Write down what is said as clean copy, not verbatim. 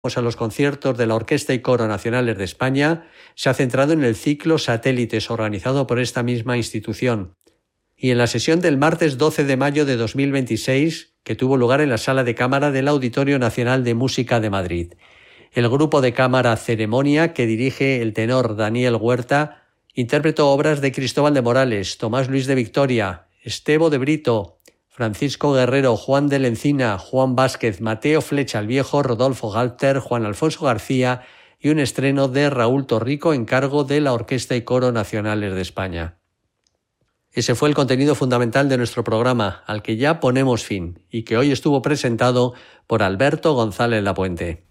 a los conciertos de la Orquesta y Coro Nacionales de España se ha centrado en el ciclo Satélites organizado por esta misma institución. Y en la sesión del martes 12 de mayo de 2026, que tuvo lugar en la Sala de Cámara del Auditorio Nacional de Música de Madrid. El grupo de cámara Ceremonia, que dirige el tenor Daniel Huerta, interpretó obras de Cristóbal de Morales, Tomás Luis de Victoria, Estevo de Brito, Francisco Guerrero, Juan de la Encina, Juan Vázquez, Mateo Flecha el Viejo, Rodolfo Galter, Juan Alfonso García y un estreno de Raúl Torrico en cargo de la Orquesta y Coro Nacionales de España. Ese fue el contenido fundamental de nuestro programa, al que ya ponemos fin, y que hoy estuvo presentado por Alberto González Lapuente.